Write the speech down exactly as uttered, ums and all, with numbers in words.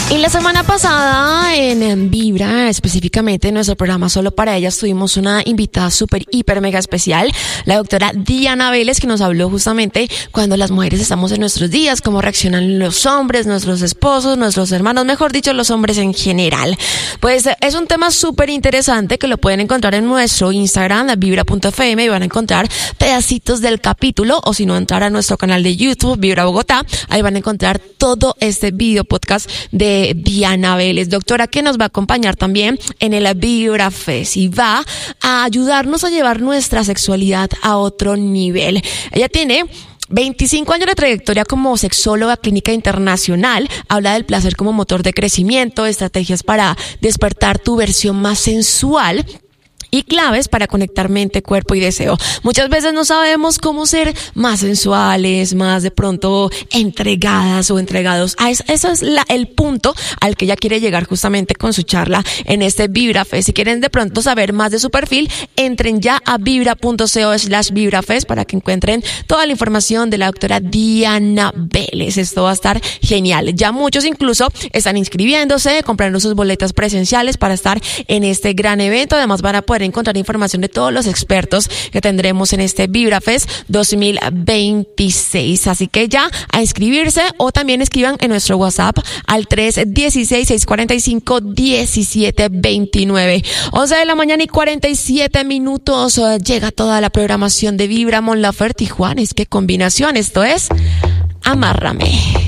Y la semana pasada en Vibra, específicamente en nuestro programa Solo para Ellas, tuvimos una invitada súper, hiper, mega especial, la doctora Diana Vélez, que nos habló justamente cuando las mujeres estamos en nuestros días, cómo reaccionan los hombres, nuestros esposos, nuestros hermanos, mejor dicho, los hombres en general. Pues es un tema súper interesante que lo pueden encontrar en nuestro Instagram, vibra punto f m, y van a encontrar pedacitos del capítulo, o si no, entrar a nuestro canal de YouTube, Vibra Bogotá, ahí van a encontrar todo este video podcast de Diana Vélez, doctora que nos va a acompañar también en el Vibra Fest y va a ayudarnos a llevar nuestra sexualidad a otro nivel. Ella tiene veinticinco años de trayectoria como sexóloga clínica internacional, habla del placer como motor de crecimiento, estrategias para despertar tu versión más sensual y claves para conectar mente, cuerpo y deseo. Muchas veces no sabemos cómo ser más sensuales, más de pronto entregadas o entregados. Ah, ese es la, el punto al que ella quiere llegar justamente con su charla en este Vibra Fest. Si quieren de pronto saber más de su perfil, entren ya a vibra punto co slash Vibra Fest para que encuentren toda la información de la doctora Diana Vélez. Esto va a estar genial. Ya muchos incluso están inscribiéndose, comprando sus boletas presenciales para estar en este gran evento. Además van a poder encontrar información de todos los expertos que tendremos en este Vibra Fest dos mil veintiséis. Así que ya a inscribirse, o también escriban en nuestro WhatsApp al tres uno seis, seis cuatro cinco, uno siete dos nueve. once de la mañana y cuarenta y siete minutos. Llega toda la programación de Vibra, Mon Laferte y Juanes. Qué combinación. Esto es Amárrame.